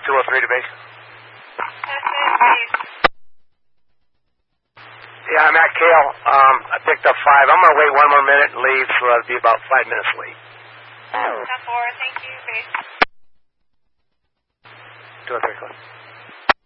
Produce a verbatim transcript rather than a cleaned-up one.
two oh three to base. That's it, base. Yeah, I'm at Kale. Um, I picked up five. I'm going to wait one more minute and leave, so I'll be about five minutes late. ten four, thank you, base. two oh three, close.